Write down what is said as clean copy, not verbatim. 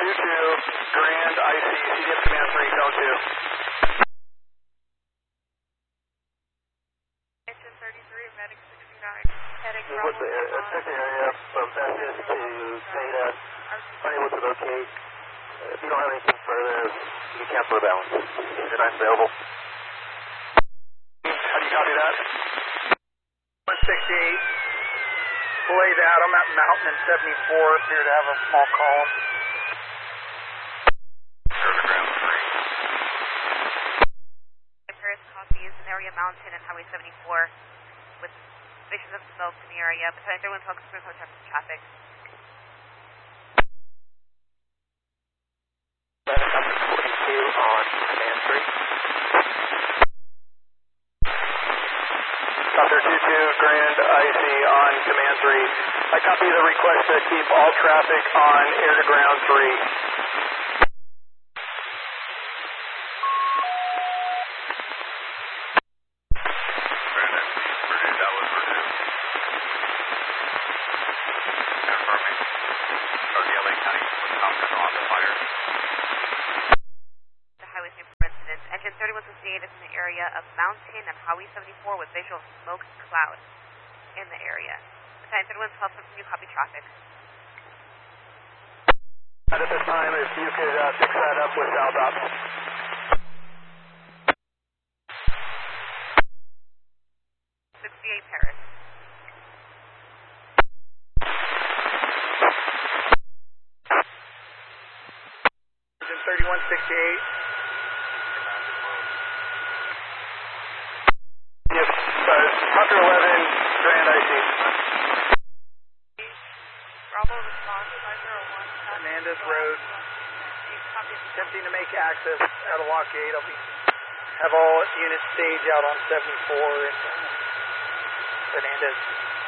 Grand IC, CDF Command 3, Zone 2. Engine 33, Medic 69, heading Bravo. Check the area from Festus to Theta, unable to locate. If you don't have anything further, you can cancel the balance. Engine 9 available. How do you copy that? 168, Blade Adam at Mountain and 74, appear to have a small column. Paris copies an area mountain and Highway 74 with visions of smoke in the area. Battalion 31 focus on traffic. 42 on Command 3. Doctor 22, Grand IC on Command 3. I copy the request to keep all traffic on air to ground 3. The Highway 74 incident. Engine 3168 is in the area of Mountain and Highway 74 with visual smoke cloud in the area. Battalion 31 helps continue copy traffic. At this time, if you could fix that up with Aldop. 68 Paris. Engine 3168. Yes, Hunter 11, Grand IC. Bravo response 501. Hernandez Road. Attempting to make access out of Lock 8. Have all units stage out on 74 and Hernandez.